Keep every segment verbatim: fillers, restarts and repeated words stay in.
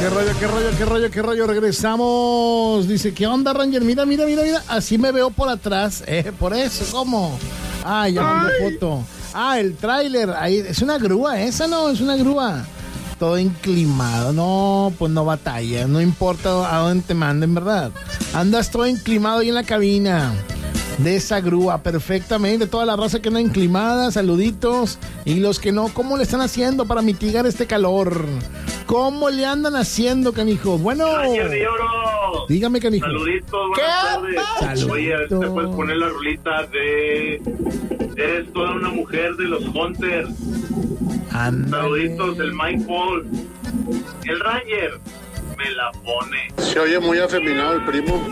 qué rollo, qué rollo, qué rollo, qué rollo. Regresamos. Dice, ¿qué onda, Ranger? Mira, mira, mira, mira. Así me veo por atrás. Eh, por eso, ¿cómo? Ah, ya mandó foto. Ah, el tráiler. Ahí es una grúa, esa no, es una grúa. Todo inclimado. No, pues no batalla. No importa a dónde te manden, ¿verdad? Andas todo inclimado ahí en la cabina de esa grúa, perfectamente. Toda la raza que anda inclimada, saluditos. Y los que no, ¿cómo le están haciendo para mitigar este calor? ¿Cómo le andan haciendo, canijo? Bueno, Ranger de Oro. Dígame, canijo. Saluditos, buenas tardes. Saluditos. Oye, a ver si te puedes poner la rolita de Eres toda una mujer de los Hunters. Ándale. Saluditos, el Mike Paul. El Ranger me la pone. Se oye muy afeminado el primo.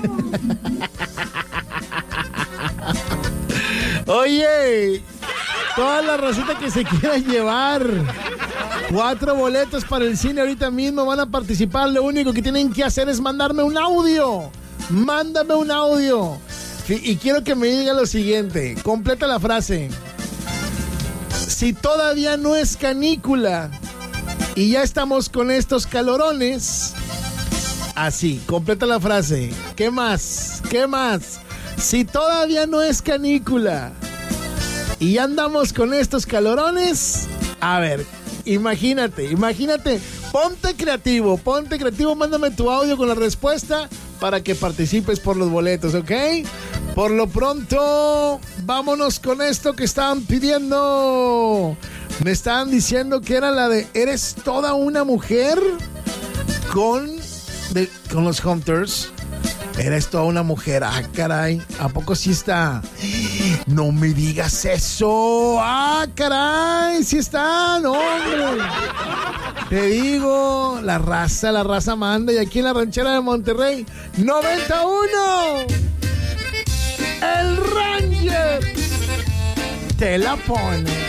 Oye, toda la racita que se quiera llevar cuatro boletos para el cine ahorita mismo van a participar. Lo único que tienen que hacer es mandarme un audio. Mándame un audio. Y quiero que me diga lo siguiente. Completa la frase. Si todavía no es canícula y ya estamos con estos calorones. Así, completa la frase. ¿Qué más? ¿Qué más? Si todavía no es canícula y ya andamos con estos calorones, a ver, imagínate, imagínate, ponte creativo, ponte creativo, mándame tu audio con la respuesta para que participes por los boletos, ¿ok? Por lo pronto, vámonos con esto que estaban pidiendo. Me estaban diciendo que era la de Eres toda una mujer con, de, con los Hunters. Eres toda una mujer. Ah, caray. ¿A poco sí está? No me digas eso. Ah, caray. Sí está. No, hombre. Te digo, la raza, la raza manda. Y aquí en la ranchera de Monterrey, noventa y uno. El Ranger te la pone.